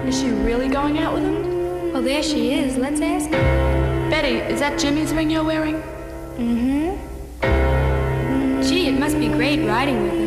Is she really going out with him? Well, there she is. Let's ask her. Betty, is that Jimmy's ring you're wearing? Mm-hmm. Gee, it must be great riding with her.